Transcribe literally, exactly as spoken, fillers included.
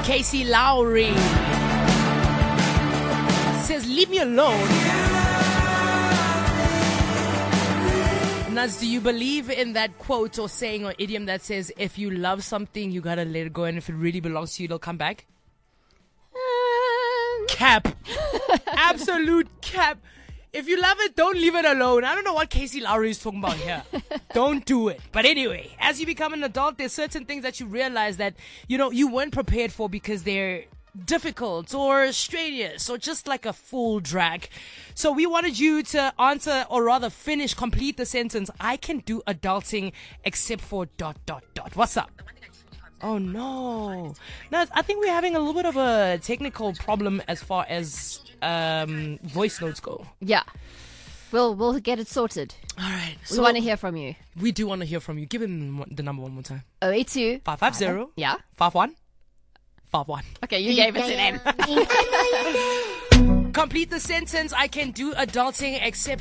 Casey Lowry says, leave me alone. Naz, do you believe in that quote or saying or idiom that says, if you love something, you gotta let it go, and if it really belongs to you, it'll come back? Um. Cap. Absolute cap. If you love it, don't leave it alone. I don't know what Casey Lowry is talking about here. Don't do it. But anyway, as you become an adult, there's certain things that you realize that, you know, you weren't prepared for because they're difficult or strenuous or just like a full drag. So we wanted you to answer, or rather finish, complete the sentence, I can do adulting except for dot, dot, dot. What's up? Oh no. No, I think we're having a little bit of a technical problem as far as um, voice notes go. Yeah. We'll we'll get it sorted. All right. We So want to hear from you. we do want to hear from you. Give him the number one more time. oh eight two five five zero Yeah. five one five one. Okay, you gave it to them. Complete the sentence, I can do adulting except